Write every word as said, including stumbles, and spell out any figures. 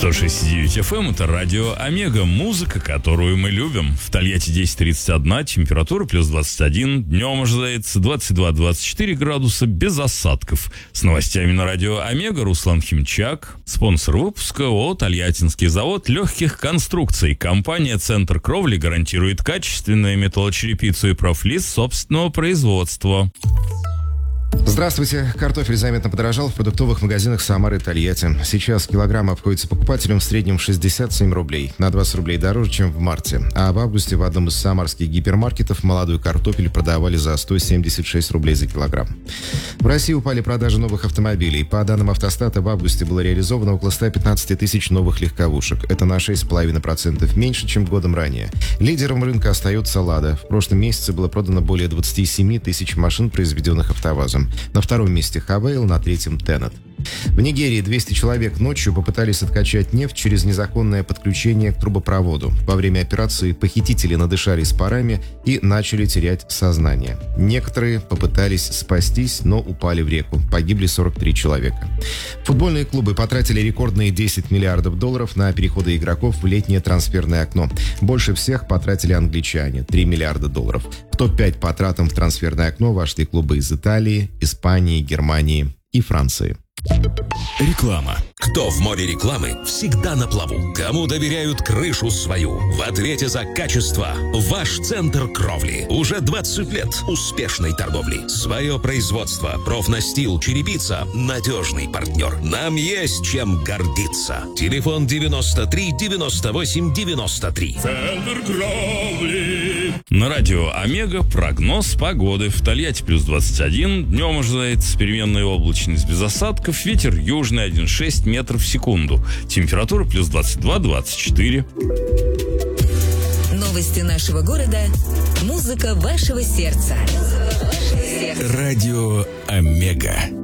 сто шесть и девять эф эм — это радио Омега, музыка, которую мы любим. В Тольятти десять тридцать один, температура плюс двадцать один, днем ожидается двадцать два двадцать четыре градуса, без осадков. С новостями на радио Омега Руслан Химчак. Спонсор выпуска ООО «Тольяттинский завод легких конструкций». Компания «Центр кровли» гарантирует качественную металлочерепицу и профлиз собственного производства. Здравствуйте. Картофель заметно подорожал в продуктовых магазинах Самары и Тольятти. Сейчас килограмм обходится покупателям в среднем в шестьдесят семь рублей, на двадцать рублей дороже, чем в марте. А в августе в одном из самарских гипермаркетов молодой картофель продавали за сто семьдесят шесть рублей за килограмм. В России упали продажи новых автомобилей. По данным Автостата, в августе было реализовано около ста пятнадцати тысяч новых легковушек. Это на шесть целых пять десятых процента меньше, чем годом ранее. Лидером рынка остается «Лада». В прошлом месяце было продано более двадцати семи тысяч машин, произведенных «АвтоВАЗом». На втором месте «Хавейл», на третьем «Тенет». В Нигерии двести человек ночью попытались откачать нефть через незаконное подключение к трубопроводу. Во время операции похитители надышались парами и начали терять сознание. Некоторые попытались спастись, но упали в реку. Погибли сорок три человека. Футбольные клубы потратили рекордные десять миллиардов долларов на переходы игроков в летнее трансферное окно. Больше всех потратили англичане – три миллиарда долларов. В топ пять по тратам в трансферное окно вошли клубы из Италии, Испании, Германии и Франции. Реклама. Кто в море рекламы, всегда на плаву. Кому доверяют крышу свою? В ответе за качество ваш центр кровли. Уже двадцать лет успешной торговли. Свое производство, профнастил, черепица, надежный партнер. Нам есть чем гордиться. Телефон девяносто три девяносто восемь девяносто три. Центр кровли. На радио Омега прогноз погоды. В Тольятти плюс двадцать один, днем ожидается переменная облачность без осадков. Ветер южный один целых шесть десятых метров в секунду. Температура плюс двадцать два двадцать четыре. Новости нашего города. Музыка вашего сердца. Радио Омега.